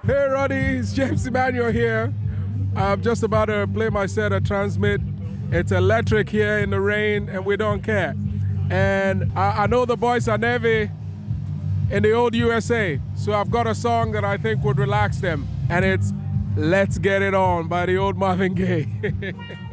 Hey, Roddy, it's James Emmanuel here. I'm just about to play my set at Transmit. It's electric here in the rain, and we don't care. And I know the boys are nervy in the old USA, so I've got a song that I think would relax them, and it's Let's Get It On by the old Marvin Gaye.